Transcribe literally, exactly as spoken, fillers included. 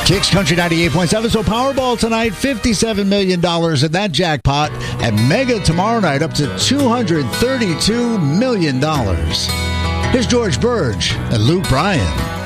Kicks Country ninety-eight point seven. So Powerball tonight, fifty-seven million dollars in that jackpot. And Mega tomorrow night up to two hundred thirty-two million dollars. Here's George Burge and Luke Bryan.